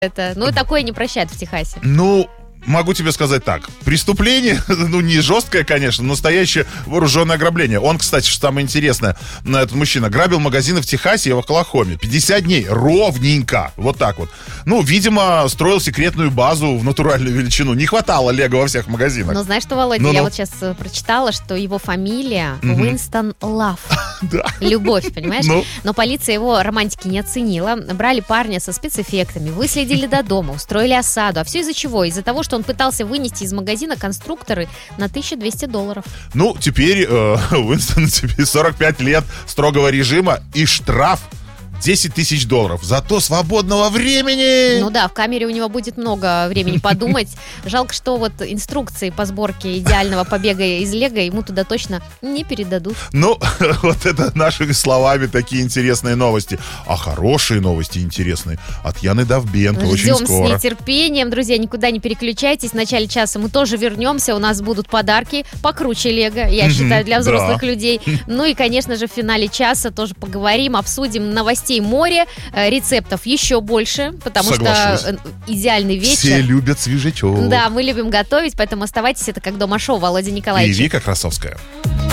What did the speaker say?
это. Ну, такое не прощают в Техасе. Ну, могу тебе сказать так. Преступление, не жесткое, конечно, настоящее вооруженное ограбление. Он, кстати, что самое интересное, этот мужчина грабил магазины в Техасе и в Оклахоме. 50 дней, ровненько. Вот так вот. Ну, видимо, строил секретную базу в натуральную величину. Не хватало лего во всех магазинах. Но знаешь что, Володя, я вот сейчас прочитала, что его фамилия Уинстон Лав. Да. Любовь, понимаешь? Но полиция его романтики не оценила. Брали парня со спецэффектами, выследили до дома, устроили осаду. А все из-за чего? Из-за того, что он пытался вынести из магазина конструкторы на $1200. Ну, теперь Уинстону 45 лет строгого режима и штраф $10 тысяч. Зато свободного времени. Ну да, в камере у него будет много времени подумать. Жалко, что вот инструкции по сборке идеального побега из лего ему туда точно не передадут. Ну, вот это нашими словами такие интересные новости. А хорошие новости интересные от Яны Довбенко очень скоро. Ждем с нетерпением, друзья, никуда не переключайтесь. В начале часа мы тоже вернемся, у нас будут подарки покруче лего, я считаю, для взрослых людей. Ну и, конечно же, в финале часа тоже поговорим, обсудим новостей моря, рецептов еще больше, потому что идеальный вечер. Все любят свежачок. Да, мы любим готовить, поэтому оставайтесь. Это «Как дома» шоу. Володя Николаевич и Вика Красовская.